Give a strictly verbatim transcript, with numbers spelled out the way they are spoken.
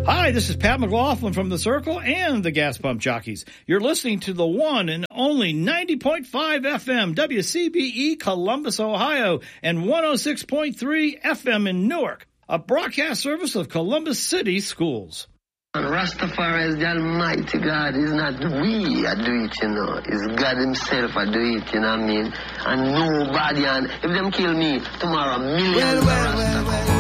Hi, this is Pat McLaughlin from The Circle and the Gas Pump Jockeys. You're listening to the one and only ninety point five F M W C B E Columbus, Ohio, and one oh six point three F M in Newark, a broadcast service of Columbus City Schools. And Rastafari is the Almighty God. It's not we that do it, you know. It's God himself that do it, you know what I mean? And nobody, and if them kill me tomorrow, millions well, well, of Rastafari. Well, well.